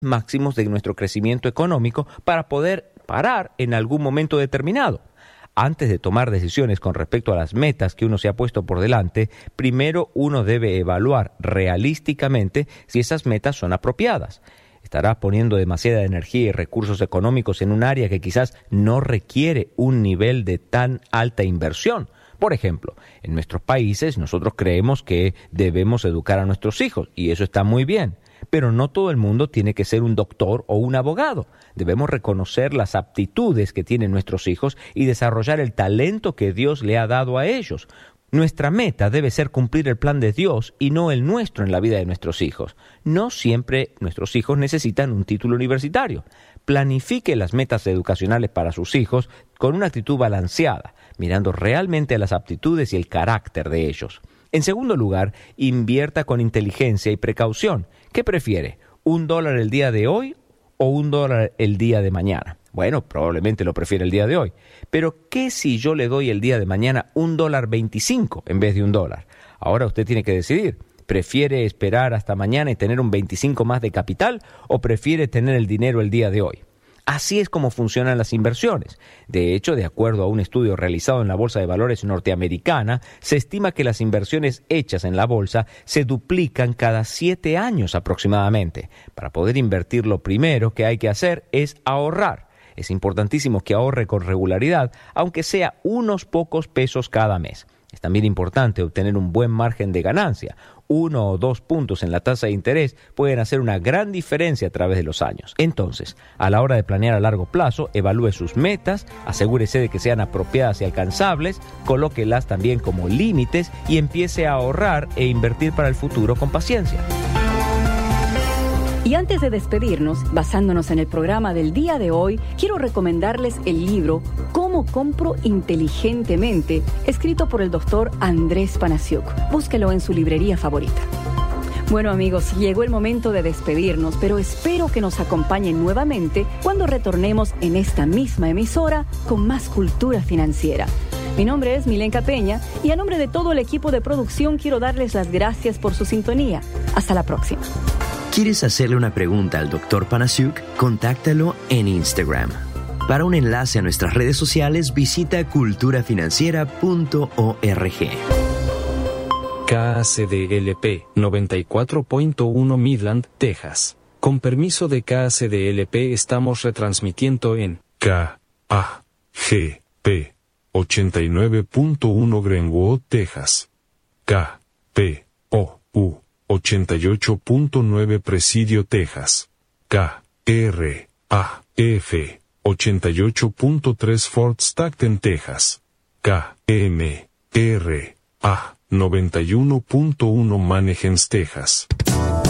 máximos de nuestro crecimiento económico para poder parar en algún momento determinado. Antes de tomar decisiones con respecto a las metas que uno se ha puesto por delante, primero uno debe evaluar realísticamente si esas metas son apropiadas. Estarás poniendo demasiada energía y recursos económicos en un área que quizás no requiere un nivel de tan alta inversión. Por ejemplo, en nuestros países nosotros creemos que debemos educar a nuestros hijos, y eso está muy bien. Pero no todo el mundo tiene que ser un doctor o un abogado. Debemos reconocer las aptitudes que tienen nuestros hijos y desarrollar el talento que Dios le ha dado a ellos. Nuestra meta debe ser cumplir el plan de Dios y no el nuestro en la vida de nuestros hijos. No siempre nuestros hijos necesitan un título universitario. Planifique las metas educacionales para sus hijos con una actitud balanceada, mirando realmente a las aptitudes y el carácter de ellos. En segundo lugar, invierta con inteligencia y precaución. ¿Qué prefiere? ¿$1 el día de hoy o $1 el día de mañana? Bueno, probablemente lo prefiere el día de hoy. Pero, ¿qué si yo le doy el día de mañana $1.25 en vez de $1? Ahora usted tiene que decidir. ¿Prefiere esperar hasta mañana y tener un 25 más de capital o prefiere tener el dinero el día de hoy? Así es como funcionan las inversiones. De hecho, de acuerdo a un estudio realizado en la Bolsa de Valores norteamericana, se estima que las inversiones hechas en la bolsa se duplican cada 7 años aproximadamente. Para poder invertir, lo primero que hay que hacer es ahorrar. Es importantísimo que ahorre con regularidad, aunque sea unos pocos pesos cada mes. Es también importante obtener un buen margen de ganancia. 1 o 2 puntos en la tasa de interés pueden hacer una gran diferencia a través de los años. Entonces, a la hora de planear a largo plazo, evalúe sus metas, asegúrese de que sean apropiadas y alcanzables, colóquelas también como límites y empiece a ahorrar e invertir para el futuro con paciencia. Y antes de despedirnos, basándonos en el programa del día de hoy, quiero recomendarles el libro ¿Cómo compro inteligentemente?, escrito por el doctor Andrés Panasiuk. Búsquelo en su librería favorita. Bueno, amigos, llegó el momento de despedirnos, pero espero que nos acompañen nuevamente cuando retornemos en esta misma emisora con más cultura financiera. Mi nombre es Milenka Peña y a nombre de todo el equipo de producción quiero darles las gracias por su sintonía. Hasta la próxima. ¿Quieres hacerle una pregunta al Dr. Panasiuk? Contáctalo en Instagram. Para un enlace a nuestras redes sociales, visita culturafinanciera.org. KACDLP 94.1 Midland, Texas. Con permiso de KACDLP estamos retransmitiendo en KAGP 89.1 Greenwood, Texas. KPOU 88.9 Presidio, Texas. KRAF 88.3 Fort Stockton, Texas. KMRA 91.1 Manheim, Texas.